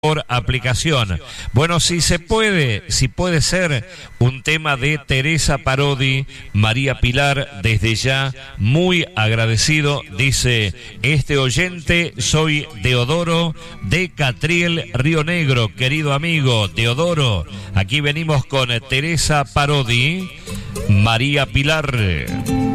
por aplicación. Bueno, si se puede, si puede ser un tema de Teresa Parodi, María Pilar, desde ya muy agradecido, dice este oyente, soy Deodoro de Catriel, Río Negro, querido amigo Deodoro, aquí venimos con Teresa Parodi, María Pilar.